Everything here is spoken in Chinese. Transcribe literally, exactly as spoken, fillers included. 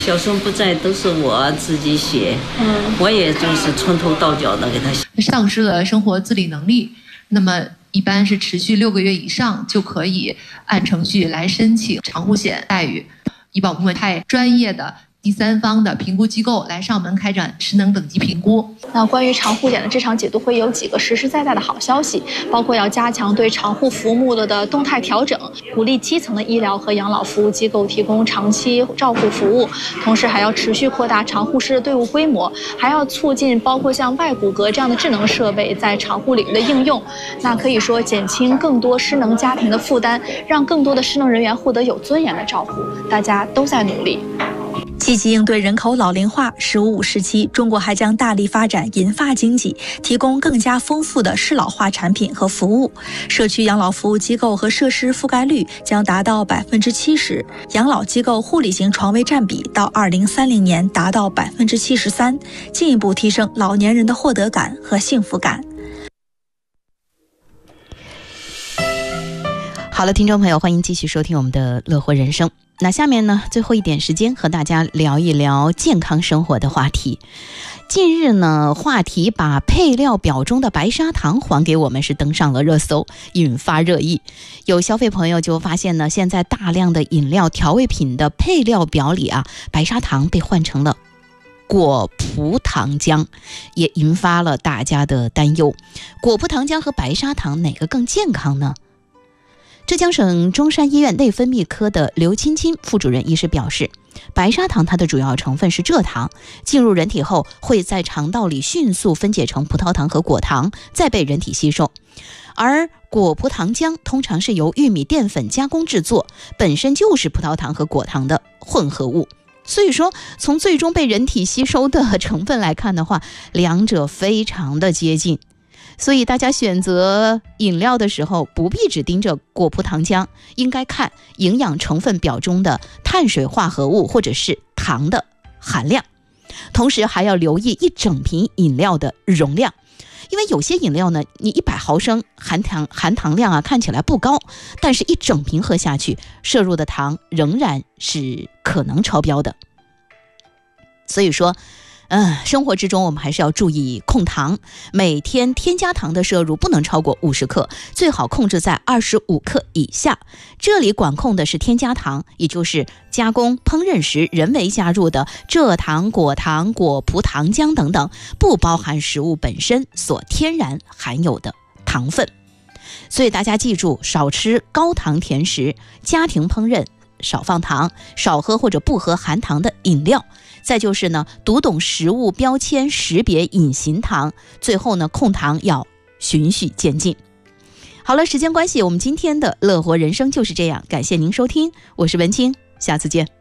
小孙不在，都是我自己写，嗯，我也就是从头到脚的给他写。 丧失了生活自理能力，那么一般是持续六个月以上就可以按程序来申请长护险待遇。医保部门派专业的第三方的评估机构来上门开展失能等级评估。 那关于长护险的这场解读会有几个实实在在的好消息，包括要加强对长护服务的动态调整，鼓励基层的医疗和养老服务机构提供长期照护服务，同时还要持续扩大长护师的队伍规模，还要促进包括像外骨骼这样的智能设备在长护领域的应用。那可以说减轻更多失能家庭的负担，让更多的失能人员获得有尊严的照顾，大家都在努力。 积极应对人口老龄化，十五五时期，中国还将大力发展银发经济，提供更加丰富的适老化产品和服务。社区养老服务机构和设施覆盖率将达到百分之七十，养老机构护理型床位占比到二零三零年达到百分之七十三，进一步提升老年人的获得感和幸福感。 好了，听众朋友，欢迎继续收听我们的乐活人生。那下面呢，最后一点时间和大家聊一聊健康生活的话题。近日呢，话题把配料表中的白砂糖还给我们是登上了热搜，引发热议。有消费朋友就发现呢，现在大量的饮料调味品的配料表里啊，白砂糖被换成了果葡糖浆，也引发了大家的担忧。果葡糖浆和白砂糖哪个更健康呢？浙江省中山医院内分泌科的刘青青副主任医师表示，白砂糖它的主要成分是蔗糖，进入人体后会在肠道里迅速分解成葡萄糖和果糖，再被人体吸收。而果葡糖浆通常是由玉米淀粉加工制作，本身就是葡萄糖和果糖的混合物。所以说，从最终被人体吸收的成分来看的话，两者非常的接近。所以大家选择饮料的时候，不必只盯着果葡糖浆，应该看营养成分表中的碳水化合物或者是糖的含量，同时还要留意一整瓶饮料的容量。因为有些饮料呢，你一百毫升含糖含糖量啊看起来不高，但是一整瓶喝下去，摄入的糖仍然是可能超标的。所以说嗯，生活之中我们还是要注意控糖，每天添加糖的摄入不能超过五十克，最好控制在二十五克以下。这里管控的是添加糖，也就是加工烹饪时人为加入的蔗糖、果糖、果葡糖浆等等，不包含食物本身所天然含有的糖分。所以大家记住，少吃高糖甜食，家庭烹饪少放糖，少喝或者不喝含糖的饮料。再就是呢，读懂食物标签，识别隐形糖。最后呢，控糖要循序渐进。好了，时间关系，我们今天的乐活人生就是这样，感谢您收听，我是文清，下次见。